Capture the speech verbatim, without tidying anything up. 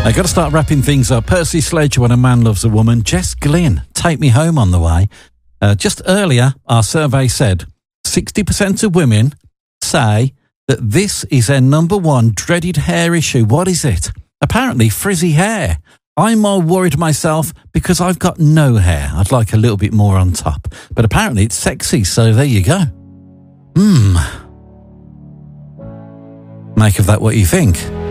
I got to start wrapping things up. Percy Sledge, When a Man Loves a Woman. Jess Glynn, Take Me Home on the way. Uh, just earlier, our survey said sixty percent of women say that this is their number one dreaded hair issue. What is it? Apparently, frizzy hair. I'm more worried myself because I've got no hair. I'd like a little bit more on top. But apparently it's sexy, so there you go. Hmm. Make of that what you think.